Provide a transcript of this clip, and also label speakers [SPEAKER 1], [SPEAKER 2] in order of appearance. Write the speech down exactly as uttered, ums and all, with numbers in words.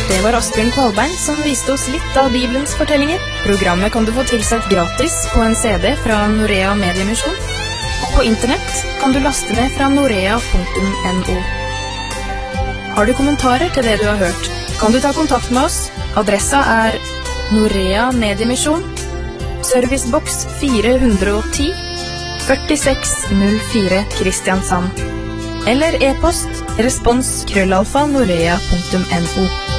[SPEAKER 1] Det var Asbjørn Kvalbein som viste oss litt av Bibelens fortellinger. Programmet kan du få tilsendt gratis på en C D fra Norea Mediemisjon. Og på internett kan du laste ned fra norea punktum no. Har du kommentarer til det du har hørt, kan du ta kontakt med oss. Adressa er Norea Mediemisjon, serviceboks fire hundre og ti, førtiseks null fire Kristiansand. Eller e-post respons krøllalfa norea punktum no.